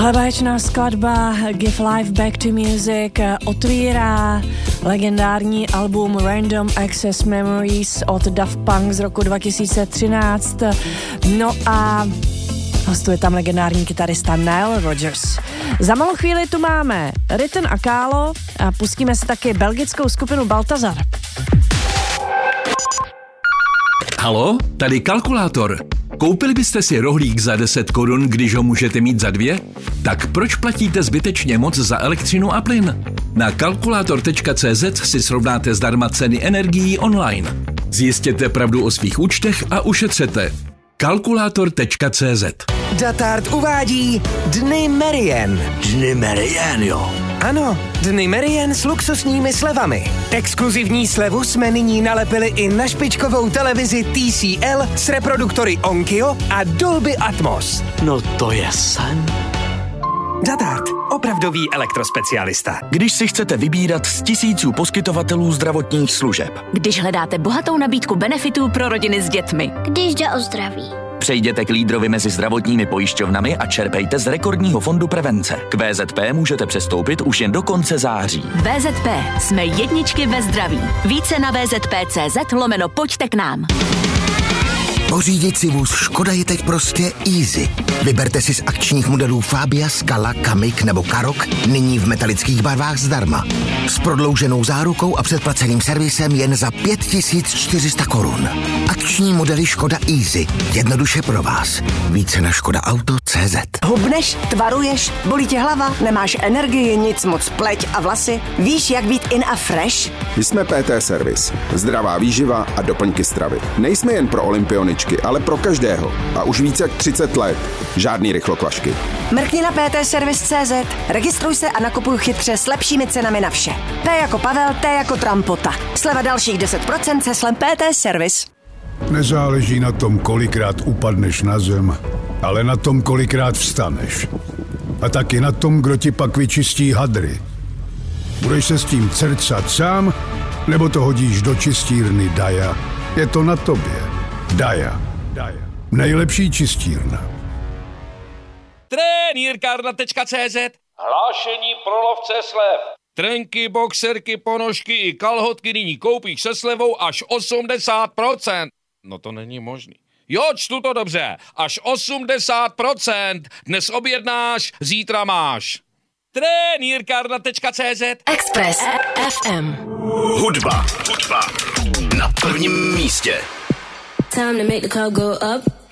Tahle báječná skladba Give Life Back to Music otvírá legendární album Random Access Memories od Daft Punk z roku 2013. No a hostuje tam legendární kytarista Nile Rodgers. Za malou chvíli tu máme Ritten a Kálo a pustíme si taky belgickou skupinu Baltazar. Halo, tady kalkulátor. Koupili byste si rohlík za 10 korun, když ho můžete mít za 2? Tak proč platíte zbytečně moc za elektřinu a plyn? Na kalkulátor.cz si srovnáte zdarma ceny energií online. Zjistěte pravdu o svých účtech a ušetřete. Kalkulátor.cz. Datard uvádí Dny Merien. Dny Merien, jo. Ano, Dny Merien s luxusními slevami. Exkluzivní slevu jsme nyní nalepili i na špičkovou televizi TCL s reproduktory Onkyo a Dolby Atmos. No to je sen. Datard, opravdový elektrospecialista. Když si chcete vybírat z tisíců poskytovatelů zdravotních služeb. Když hledáte bohatou nabídku benefitů pro rodiny s dětmi. Když jde o zdraví. Přejděte k lídrovi mezi zdravotními pojišťovnami a čerpejte z rekordního fondu prevence. K VZP můžete přestoupit už jen do konce září. VZP. Jsme jedničky ve zdraví. Více na vzp.cz/pojďte k nám. Pořídit si vůz Škoda je teď prostě easy. Vyberte si z akčních modelů Fabia, Scala, Kamiq nebo Karoq nyní v metalických barvách zdarma. S prodlouženou zárukou a předplaceným servisem jen za 5400 korun. Akční modely Škoda Easy. Jednoduše pro vás. Více na škodaauto.cz. Hubneš, tvaruješ, bolí tě hlava, nemáš energii, nic moc, pleť a vlasy. Víš, jak být in a fresh? My jsme PT Service. Zdravá výživa a doplňky stravy. Nejsme jen pro olympioničky, ale pro každého. A už více jak 30 let. Žádný rychlokvašky. Mrkni na ptservice.cz, registruj se a nakupuj chytře s lepšími cenami na vše. P jako Pavel, T jako Trampota. Sleva dalších 10% se slem PT Service. Nezáleží na tom, kolikrát upadneš na zem, ale na tom, kolikrát vstaneš. A taky na tom, kdo ti pak vyčistí hadry. Budeš se s tím crcat sám, nebo to hodíš do čistírny Daja? Je to na tobě. Daja. Nejlepší čistírna. Trenýrkárna.cz. Hlášení pro lovce slev. Trenky, boxerky, ponožky i kalhotky nyní koupíš se slevou až 80%. No to není možný. Jo, čtu to dobře. Až 80%. Dnes objednáš, zítra máš. Trenýrkárna.cz. Express FM. Hudba na prvním místě. Time to make the club go up.